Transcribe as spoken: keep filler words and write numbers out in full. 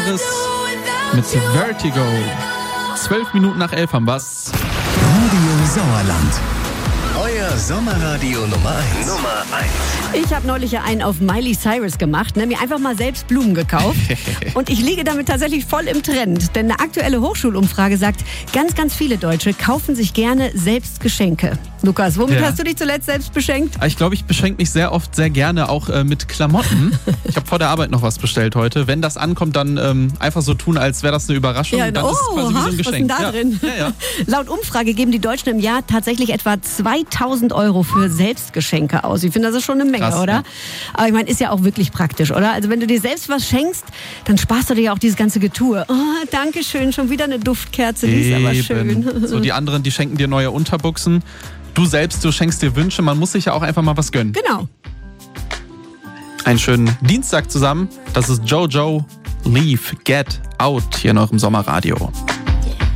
Jahres mit Vertigo. Zwölf Minuten nach elf haben wir's. Radio Sauerland. Euer Sommerradio Nummer eins. Nummer eins. Ich habe neulich ja einen auf Miley Cyrus gemacht, ne? Mir einfach mal selbst Blumen gekauft. Und ich liege damit tatsächlich voll im Trend. Denn eine aktuelle Hochschulumfrage sagt, ganz, ganz viele Deutsche kaufen sich gerne selbst Geschenke. Lukas, womit Ja. hast du dich zuletzt selbst beschenkt? Ich glaube, ich beschenke mich sehr oft sehr gerne auch äh, mit Klamotten. Ich habe vor der Arbeit noch was bestellt heute. Wenn das ankommt, dann ähm, einfach so tun, als wäre das eine Überraschung. Ja, dann oh, ist es quasi wie so ha, ein was ist Geschenk. denn da ja. drin? Ja, ja. Laut Umfrage geben die Deutschen im Jahr tatsächlich etwa zweitausend Euro für Selbstgeschenke aus. Ich finde, das ist schon eine Menge, Krass, oder? ja. Aber ich meine, ist ja auch wirklich praktisch, oder? Also wenn du dir selbst was schenkst, dann sparst du dir ja auch dieses ganze Getue. Oh, danke schön, schon wieder eine Duftkerze, die ist aber schön. So, die anderen, die schenken dir neue Unterbuchsen. Du selbst, du schenkst dir Wünsche. Man muss sich ja auch einfach mal was gönnen. Genau. Einen schönen Dienstag zusammen. Das ist Jojo Leave Get Out hier in eurem Sommerradio.